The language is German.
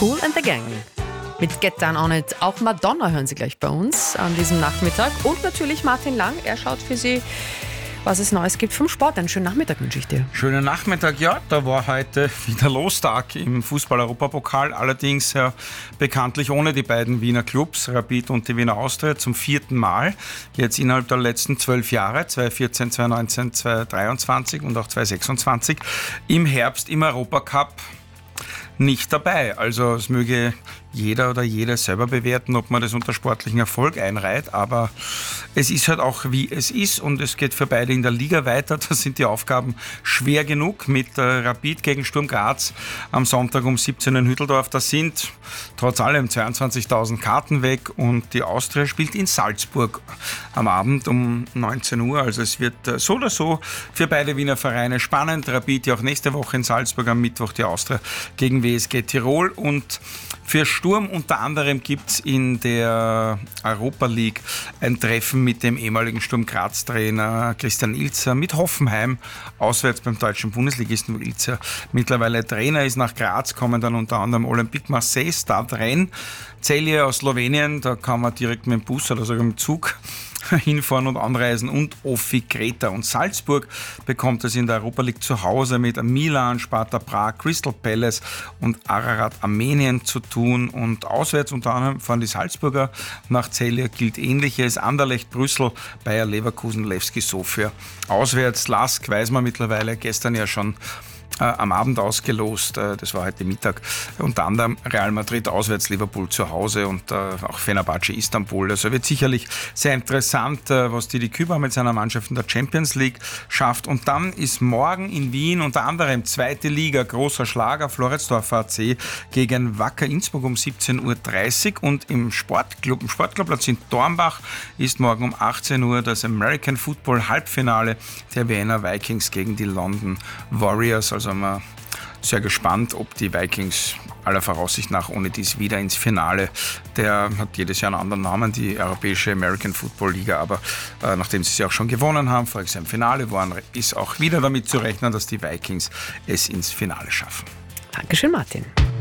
Kool and the Gang. Mit Get Down On It. Auch Madonna hören Sie gleich bei uns an diesem Nachmittag. Und natürlich Martin Lang. Er schaut für Sie, was es Neues gibt vom Sport. Einen schönen Nachmittag wünsche ich dir. Schönen Nachmittag, ja. Da war heute wieder Lostag im Fußball-Europapokal. Allerdings bekanntlich ohne die beiden Wiener Clubs, Rapid und die Wiener Austria, zum 4. Mal. Jetzt innerhalb der letzten 12 Jahre, 2014, 2019, 2023 und auch 2026, im Herbst im Europacup nicht dabei. Also es möge jeder oder jede selber bewerten, ob man das unter sportlichen Erfolg einreiht, aber es ist halt auch, wie es ist, und es geht für beide in der Liga weiter. Da sind die Aufgaben schwer genug mit Rapid gegen Sturm Graz am Sonntag um 17 in Hütteldorf. Da sind trotz allem 22.000 Karten weg und die Austria spielt in Salzburg am Abend um 19 Uhr. Also es wird so oder so für beide Wiener Vereine spannend. Rapid ja auch nächste Woche in Salzburg, am Mittwoch die Austria gegen WSG Tirol. Und für Sturm unter anderem gibt es in der Europa League ein Treffen mit dem ehemaligen Sturm Graz-Trainer Christian Ilzer mit Hoffenheim, auswärts beim deutschen Bundesligisten, wo Ilzer mittlerweile Trainer ist. Nach Graz kommen dann unter anderem Olympique Marseille, Stade Rennes, Celje aus Slowenien, da kann man direkt mit dem Bus oder sogar mit dem Zug hinfahren und anreisen, und Ofi Kreta. Und Salzburg bekommt es in der Europa League zu Hause mit Milan, Sparta Prag, Crystal Palace und Ararat Armenien zu tun. Und auswärts unter anderem fahren die Salzburger nach Celje, gilt Ähnliches. Anderlecht, Brüssel, Bayer Leverkusen, Levski Sofia. Auswärts Lask, weiß man mittlerweile, gestern ja schon am Abend ausgelost, das war heute Mittag, unter anderem Real Madrid auswärts, Liverpool zu Hause und auch Fenerbahce Istanbul. Also wird sicherlich sehr interessant, was die Küber mit seiner Mannschaft in der Champions League schafft. Und dann ist morgen in Wien unter anderem zweite Liga, großer Schlager, Floridsdorfer AC gegen Wacker Innsbruck um 17.30 Uhr, und im Sportclubplatz in Dornbach ist morgen um 18 Uhr das American Football Halbfinale der Vienna Vikings gegen die London Warriors. Also sind wir sehr gespannt, ob die Vikings aller Voraussicht nach ohne dies wieder ins Finale, der hat jedes Jahr einen anderen Namen, die europäische American Football Liga, aber nachdem sie auch schon gewonnen haben, voriges Jahr im Finale waren, ist auch wieder damit zu rechnen, dass die Vikings es ins Finale schaffen. Dankeschön, Martin.